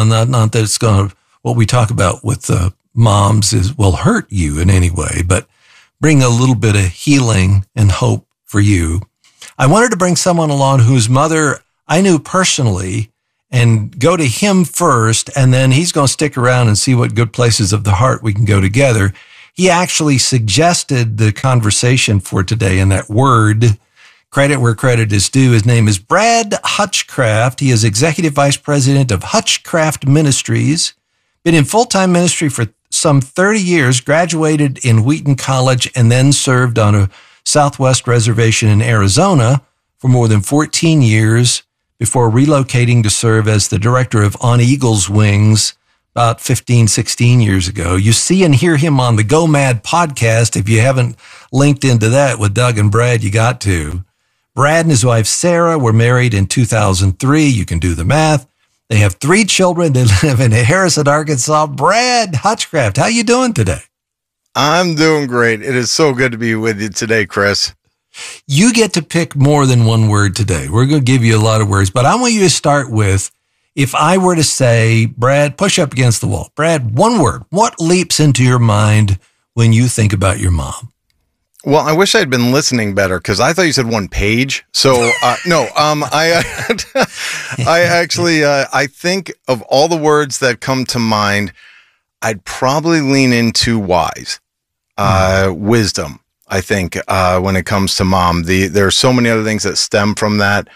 and not that it's going to, what we talk about with moms will hurt you in any way, but bring a little bit of healing and hope for you. I wanted to bring someone along whose mother I knew personally and go to him first, and then he's going to stick around and see what good places of the heart we can go together. He actually suggested the conversation for today in that word, credit where credit is due. His name is Brad Hutchcraft. He is Executive Vice President of Hutchcraft Ministries, been in full-time ministry for some 30 years, graduated in Wheaton College, and then served on a Southwest reservation in Arizona for more than 14 years before relocating to serve as the director of On Eagle's Wings about 15, 16 years ago. You see and hear him on the Go Mad podcast. If you haven't linked into that with Doug and Brad, you got to. Brad and his wife, Sarah, were married in 2003. You can do the math. They have 3 children. They live in Harrison, Arkansas. Brad Hutchcraft, how you doing today? I'm doing great. It is so good to be with you today, Chris. You get to pick more than one word today. We're going to give you a lot of words, but I want you to start with, if I were to say, Brad, push up against the wall. Brad, one word. What leaps into your mind when you think about your mom? Well, I wish I'd been listening better because I thought you said one page. So, no, I actually, I think of all the words that come to mind, I'd probably lean into wise, wisdom. I think, when it comes to mom, there are so many other things that stem from that.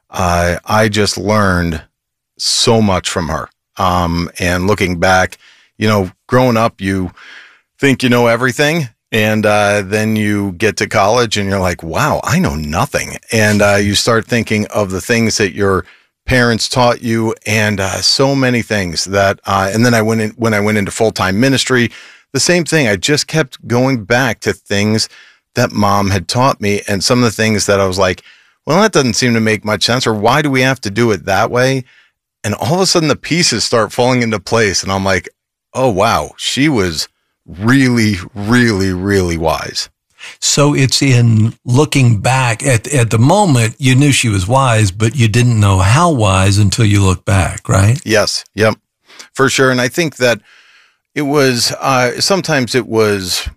I just learned so much from her. And looking back, growing up, you think you know everything. And then you get to college and you're like, wow, I know nothing. And you start thinking of the things that your parents taught you and so many things that, and then when I went into full-time ministry, the same thing. I just kept going back to things that mom had taught me and some of the things that I was like, well, that doesn't seem to make much sense, or why do we have to do it that way? And all of a sudden the pieces start falling into place. And I'm like, oh, wow, she was really, really, really wise. So it's in looking back at the moment, you knew she was wise, but you didn't know how wise until you look back, right? Yes. Yep. For sure. And I think that it was, sometimes it was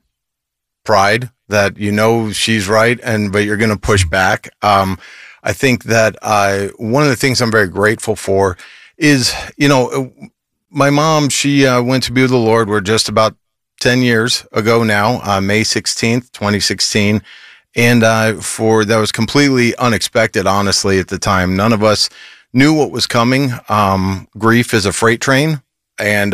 pride that, she's right. But you're going to push back. I think that, one of the things I'm very grateful for is, my mom, she, went to be with the Lord. We're just about 10 years ago now, May 16th, 2016. And that was completely unexpected, honestly, at the time. None of us knew what was coming. Grief is a freight train, and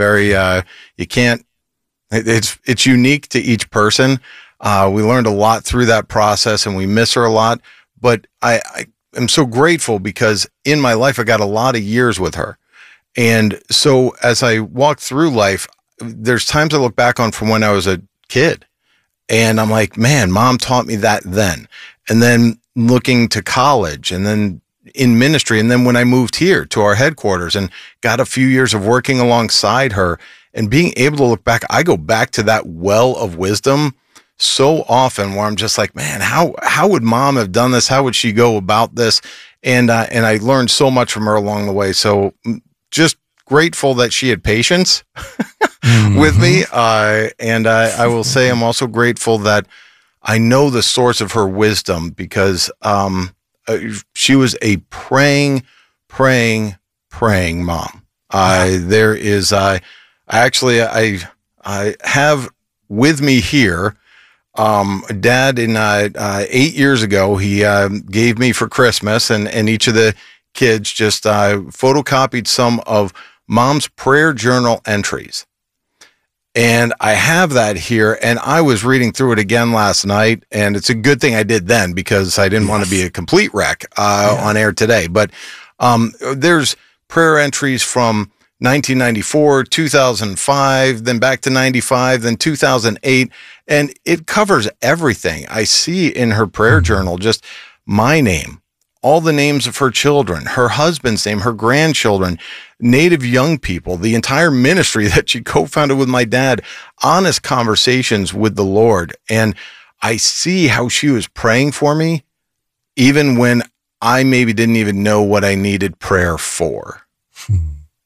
it's unique to each person. We learned a lot through that process, and we miss her a lot. But I am so grateful because in my life, I got a lot of years with her. And so as I walk through life, there's times I look back on from when I was a kid and I'm like, man, mom taught me that then. And then looking to college and then in ministry. And then when I moved here to our headquarters and got a few years of working alongside her and being able to look back, I go back to that well of wisdom so often where I'm just like, man, how would mom have done this? How would she go about this? And I learned so much from her along the way. So just grateful that she had patience with me. And I will say I'm also grateful that I know the source of her wisdom because she was a praying mom. I have with me here, Dad in 8 years ago, he gave me for Christmas and each of the kids just photocopied some of mom's prayer journal entries. And I have that here, and I was reading through it again last night, and it's a good thing I did then because I didn't want to be a complete wreck on air today. But there's prayer entries from 1994, 2005, then back to 95, then 2008, and it covers everything. I see in her prayer journal just my name, all the names of her children, her husband's name, her grandchildren, Native young people, the entire ministry that she co-founded with my dad, honest conversations with the Lord. And I see how she was praying for me, even when I maybe didn't even know what I needed prayer for.